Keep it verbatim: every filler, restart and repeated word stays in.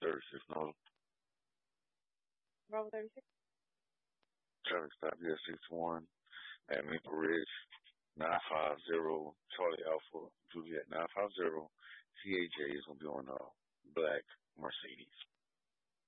thirty-six, no. Bravo thirty-six. Traffic stop here, six one at Maple Ridge, nine five zero, Charlie Alpha, Juliet, nine five zero, C H A is going to be on a black Mercedes.